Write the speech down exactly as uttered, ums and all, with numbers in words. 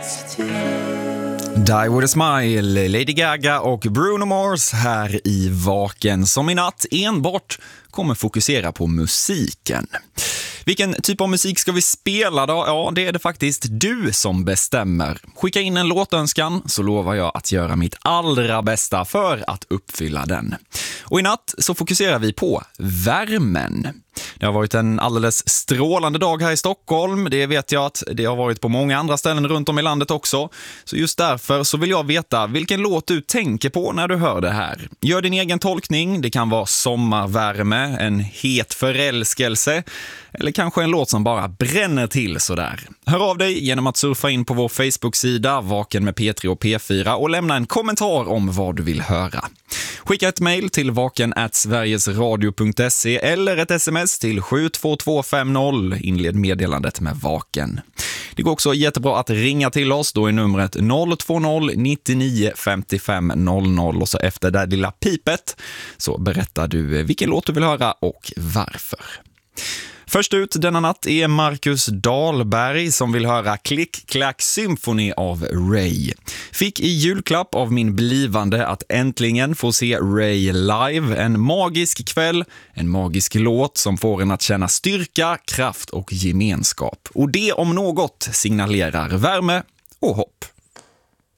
Die With A Smile, Lady Gaga och Bruno Mars här i Vaken, som i natt enbart kommer fokusera på musiken. Vilken typ av musik ska vi spela då? Ja, det är det faktiskt du som bestämmer. Skicka in en låtönskan så lovar jag att göra mitt allra bästa för att uppfylla den. Och i natt så fokuserar vi på värmen. Det har varit en alldeles strålande dag här i Stockholm. Det vet jag att det har varit på många andra ställen runt om i landet också. Så just därför så vill jag veta vilken låt du tänker på när du hör det här. Gör din egen tolkning. Det kan vara sommarvärme, en het förälskelse eller kanske en låt som bara bränner till sådär. Hör av dig genom att surfa in på vår Facebook-sida Vaken med P tre och P fyra och lämna en kommentar om vad du vill höra. Skicka ett mejl till vaken at sverigesradio punkt se eller ett sms till sju två två fem noll. Inled meddelandet med Vaken. Det går också jättebra att ringa till oss. Då är numret noll två noll nio nio fem fem noll noll och så efter det lilla pipet så berättar du vilken låt du vill höra och varför. Först ut denna natt är Marcus Dahlberg som vill höra Click Clack Symphony av Ray. Fick i julklapp av min blivande att äntligen få se Ray live. En magisk kväll, en magisk låt som får en att känna styrka, kraft och gemenskap. Och det om något signalerar värme och hopp.